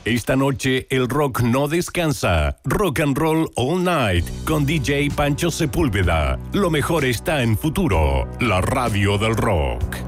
Esta noche el rock no descansa. Rock and Roll All Night con DJ Pancho Sepúlveda. Lo mejor está en Futuro, la radio del rock.